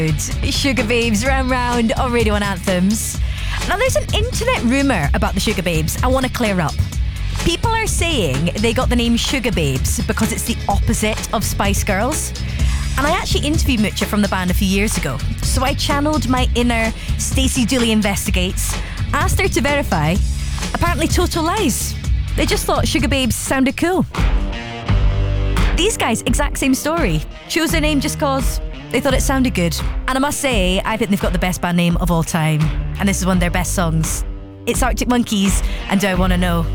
Sugababes round on Radio 1 Anthems. Now there's an internet rumour about the Sugababes I want to clear up. People are saying they got the name Sugababes because it's the opposite of Spice Girls. And I actually interviewed Mucha from the band a few years ago. So I channeled my inner Stacey Dooley Investigates, asked her to verify. Apparently total lies. They just thought Sugababes sounded cool. These guys, exact same story. Chose their name just cause they thought it sounded good. And I must say, I think they've got the best band name of all time. And this is one of their best songs. It's Arctic Monkeys and Do I Wanna Know.